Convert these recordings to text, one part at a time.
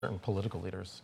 certain political leaders.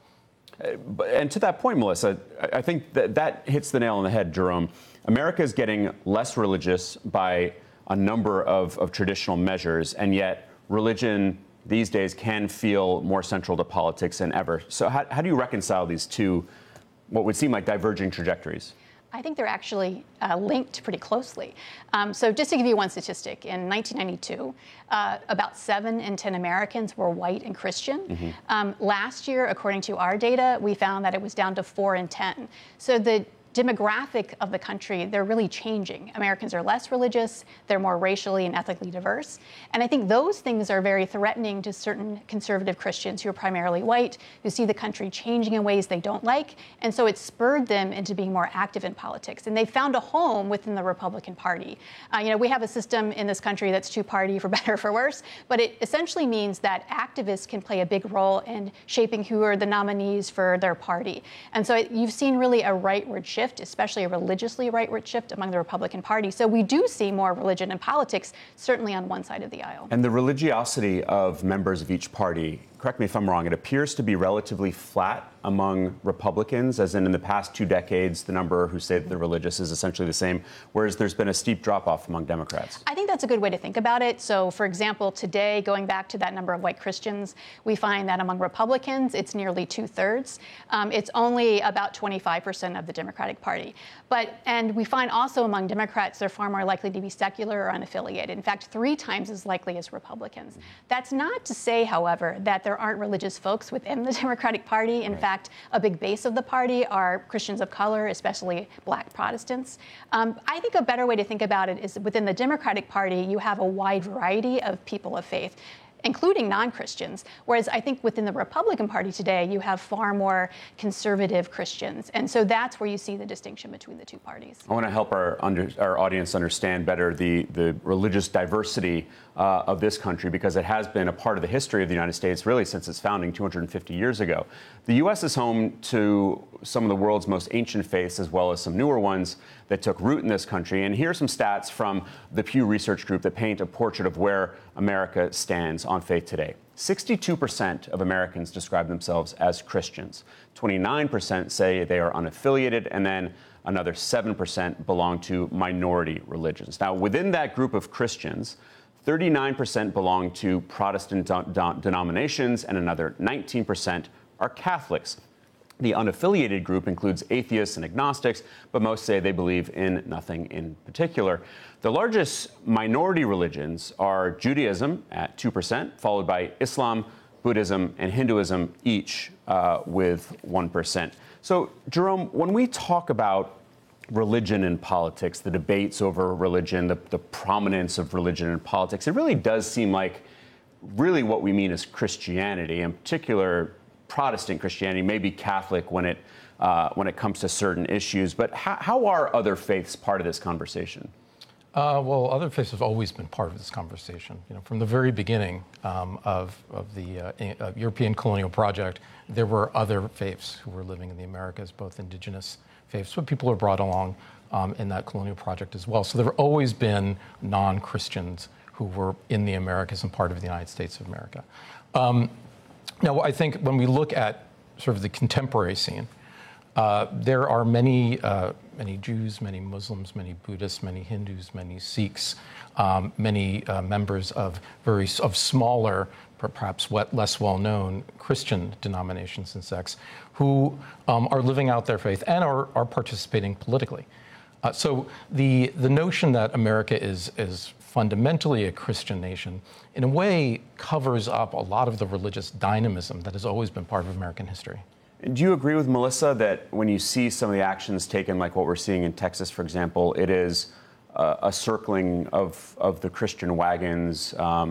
And to that point, Melissa, I think that hits the nail on the head, Jerome. America is getting less religious by a number of traditional measures, and yet religion these days can feel more central to politics than ever. So how do you reconcile these two, what would seem like diverging trajectories? I think they're actually linked pretty closely. So just to give you one statistic, in 1992, about 7 in 10 Americans were white and Christian. Last year, according to our data, we found that it was down to 4 in 10. So the demographic of the country, they're really changing. Americans are less religious, they're more racially and ethnically diverse. And I think those things are very threatening to certain conservative Christians who are primarily white, who see the country changing in ways they don't like. And so it spurred them into being more active in politics. And they found a home within the Republican Party. We have a system in this country that's two-party, for better or for worse, but it essentially means that activists can play a big role in shaping who are the nominees for their party. And so you've seen really a rightward shift, especially a religiously rightward shift among the Republican Party. So we do see more religion in politics, certainly on one side of the aisle. And the religiosity of members of each party, correct me if I'm wrong, it appears to be relatively flat among Republicans, as in the past 2 decades, the number who say that they're religious is essentially the same, whereas there's been a steep drop-off among Democrats. I think that's a good way to think about it. So, for example, today, going back to that number of white Christians, we find that among Republicans, it's nearly 2/3. It's only about 25% of the Democratic Party. And we find also among Democrats, they're far more likely to be secular or unaffiliated. In fact, 3 times as likely as Republicans. That's not to say, however, that there aren't religious folks within the Democratic Party. In fact, a big base of the party are Christians of color, especially Black Protestants. I think a better way to think about it is within the Democratic Party, you have a wide variety of people of faith, including non-Christians, whereas I think within the Republican Party today, you have far more conservative Christians. And so that's where you see the distinction between the two parties. I want to help our audience understand better the religious diversity of this country, because it has been a part of the history of the United States really since its founding 250 years ago. The U.S. is home to some of the world's most ancient faiths, as well as some newer ones that took root in this country. And here are some stats from the Pew Research Group that paint a portrait of where America stands on faith today. 62% of Americans describe themselves as Christians. 29% say they are unaffiliated, and then another 7% belong to minority religions. Now, within that group of Christians, 39% belong to Protestant denominations, and another 19% are Catholics. The unaffiliated group includes atheists and agnostics, but most say they believe in nothing in particular. The largest minority religions are Judaism at 2%, followed by Islam, Buddhism, and Hinduism, each with 1%. So, Jerome, when we talk about religion in politics, the debates over religion, the prominence of religion in politics, it really does seem like really what we mean is Christianity, in particular Protestant Christianity, maybe Catholic when it comes to certain issues. But how are other faiths part of this conversation? Well, other faiths have always been part of this conversation. From the very beginning of the European colonial project, there were other faiths who were living in the Americas, both indigenous faiths, but people were brought along in that colonial project as well. So there have always been non-Christians who were in the Americas and part of the United States of America. Now, I think when we look at sort of the contemporary scene, there are many Jews, many Muslims, many Buddhists, many Hindus, many Sikhs, many members of smaller, perhaps less well-known Christian denominations and sects who are living out their faith and are participating politically. So the notion that America is fundamentally a Christian nation, in a way, covers up a lot of the religious dynamism that has always been part of American history. Do you agree with Melissa that when you see some of the actions taken, like what we're seeing in Texas, for example, it is a circling of the Christian wagons,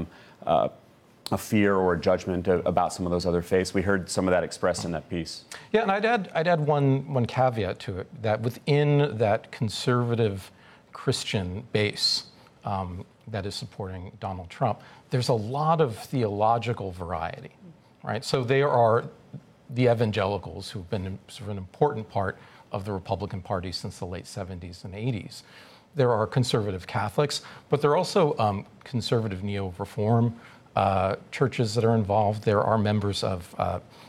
a fear or a judgment about some of those other faiths? We heard some of that expressed in that piece. Yeah, and I'd add one caveat to it, that within that conservative Christian base that is supporting Donald Trump, there's a lot of theological variety, right? So there are the evangelicals who've been sort of an important part of the Republican Party since the late 70s and 80s. There are conservative Catholics, but there are also conservative neo-reform churches that are involved. There are members of